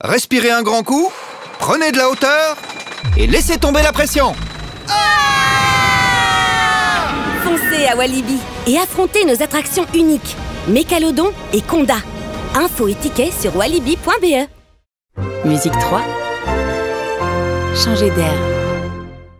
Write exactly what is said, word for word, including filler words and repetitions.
Respirez un grand coup, prenez de la hauteur et laissez tomber la pression. Foncez à Walibi et affrontez nos attractions uniques, Mécalodon et Conda. Infos et tickets sur walibi point b e. Musique trois. Changer d'air.